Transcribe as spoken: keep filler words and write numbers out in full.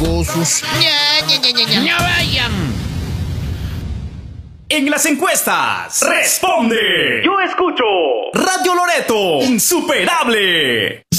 mocosos. Ya, ya, ya, ya, ya. No vayan. En las encuestas, responde. Yo escucho Radio Loreto, insuperable.